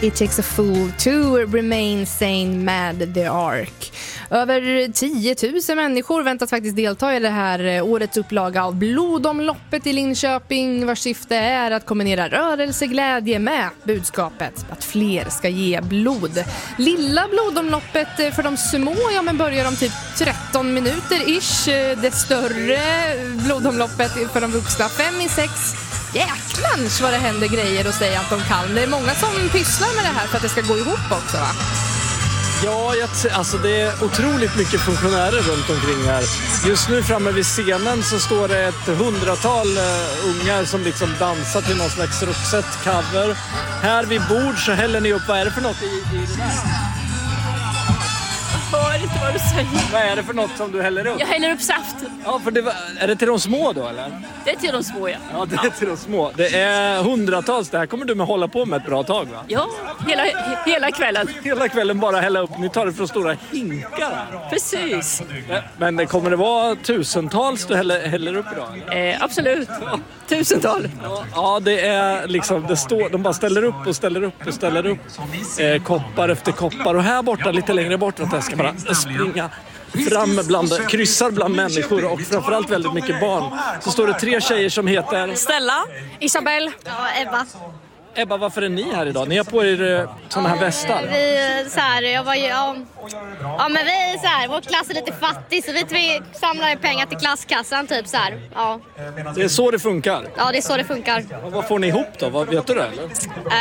It takes a fool to remain sane med The Ark. Över 10 000 människor väntas faktiskt delta i det här årets upplaga av Blodomloppet i Linköping, vars syfte är att kombinera rörelseglädje med budskapet att fler ska ge blod. Lilla blodomloppet för de små, ja, men börjar om typ 13 minuter ish. Det större blodomloppet för de vuxna 5-6. Jäklans vad det händer grejer och säger Anton Kalm. Det är många som pysslar med det här för att det ska gå ihop också, va? Ja, alltså det är otroligt mycket funktionärer runt omkring här. Just nu framme vid scenen så står det ett 100-tal ungar som liksom dansar till någon slags Roxette-cover. Här vid bord så häller ni upp, vad är det för något i det där? Jag hör inte vad du säger. Vad är det för något som du häller upp? Jag häller upp saft. Ja, för är det till de små då, eller? Det är till de små, ja. Ja, det är till de små. Det är hundratals. Det här kommer du med hålla på med ett bra tag, va? Ja, hela kvällen. Hela kvällen bara hälla upp. Ni tar det från stora hinkar här. Precis. Men kommer det vara tusentals du häller upp idag? Absolut. Tusental. Ja, det är liksom, de bara ställer upp och ställer upp och ställer upp. Koppar efter koppar. Och här borta, lite längre bort, att jag ska bara springa fram kryssar bland människor och framförallt väldigt mycket barn. Så står det 3 tjejer som heter Stella, Isabel. Ja, Ebba. Ebba, varför är ni här idag? Ni har på er såna här västar. Vi så här, men vi är så här, vår klass är lite fattig så vi samlar pengar till klasskassan typ så här. Ja. Det är så det funkar. Ja, det är så det funkar. Och vad får ni ihop då? Vad vet du det, eller?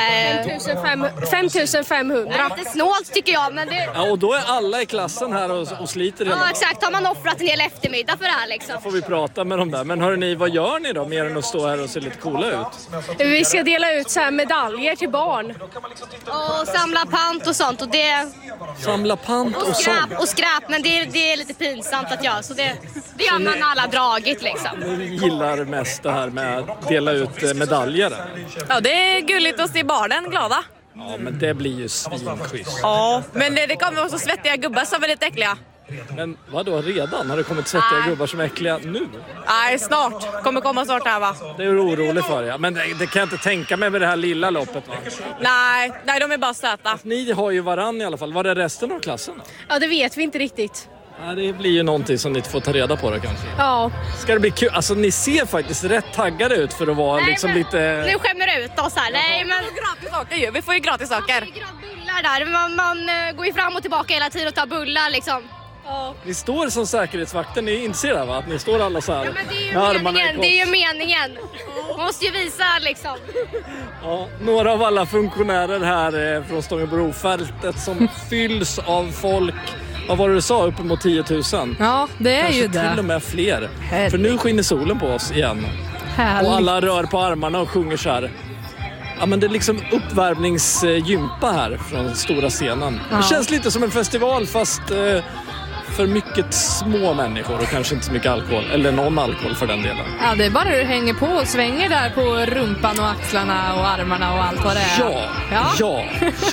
5500. Det är lite snålt tycker jag, men det... Ja, och då är alla i klassen här och sliter hela. Ja, exakt. Har man offrat en hel eftermiddag för det här liksom. Får vi prata med dem där. Men hörni, vad gör ni då mer än att stå här och se lite coola ut? Vi ska dela ut så här medaljer till barn. Och samla pant och sånt. Och det... Samla pant och sånt? Och skräp, men det är lite pinsamt att göra. Så det gör man alla dragit liksom. Ni gillar mest det här med att dela ut medaljer? Ja, det är gulligt att se barnen glada. Ja, men det blir ju svinschysst. Ja, men det kommer också svettiga gubbar som är lite äckliga. Men vadå, redan? Har det kommit svettiga gubbar som är äckliga nu? Nej, snart. Kommer komma snart här, va? Det är du orolig för, ja. Men det kan jag inte tänka mig med det här lilla loppet, va? Nej, de är bara söta. Ni har ju varann i alla fall. Var är resten av klassen då? Ja, det vet vi inte riktigt. Ja, det blir ju någonting som ni får ta reda på det kanske. Ja. Ska det bli kul? Alltså ni ser faktiskt rätt taggade ut för att vara liksom lite... Nu skämmer ut oss här. Nej, men... Gratis saker ju. Vi får ju gratis saker. Bullar där. Man går ju fram och tillbaka hela tiden och tar bullar liksom. Ja. Ni står som säkerhetsvakter, ni inser det, va? Att ni står alla så här. Ja, men det är ju meningen. Man måste ju visa liksom. Ja, några av alla funktionärer här från Stångebrofältet som fylls av folk. Vad var det du sa? Uppemot 10 000. Ja, det är kanske ju det. Till och med fler. För nu skiner solen på oss igen. Härligt. Och alla rör på armarna och sjunger så här. Ja, men det är liksom uppvärmningsgympa här från stora scenen. Ja. Det känns lite som en festival fast för mycket små människor och kanske inte så mycket alkohol. Eller någon alkohol för den delen. Ja, det är bara du hänger på och svänger där på rumpan och axlarna och armarna och allt vad det är. Ja.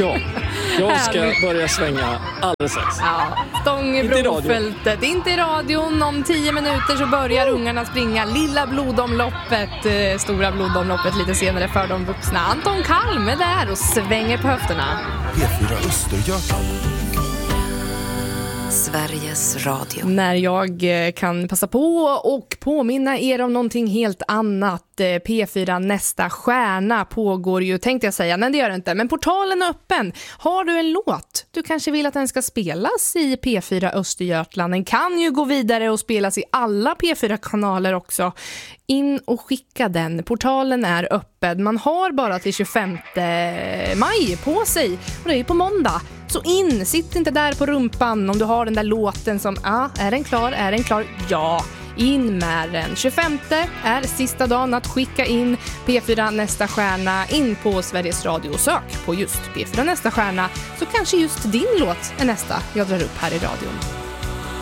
Jag ska börja svänga alldeles strax. Ja, Stångebrofältet. Inte i radion. Om 10 minuter så börjar ungarna springa lilla blodomloppet. Stora blodomloppet lite senare för de vuxna. Anton Kalm är där och svänger på höfterna. P4 Östergötland. Sveriges Radio. När jag kan passa på och påminna er om någonting helt annat. P4 Nästa stjärna pågår ju, tänkte jag säga. Nej, det gör det inte. Men portalen är öppen. Har du en låt du kanske vill att den ska spelas i P4 Östergötland? Den kan ju gå vidare och spelas i alla P4-kanaler också. In och skicka den. Portalen är öppen. Man har bara till 25 maj på sig. Och det är ju på måndag. Så in, sitt inte där på rumpan om du har den där låten som, är den klar? Ja, in med den. 25 är sista dagen att skicka in P4 Nästa stjärna in på Sveriges Radio och sök på just P4 Nästa stjärna. Så kanske just din låt är nästa jag drar upp här i radion.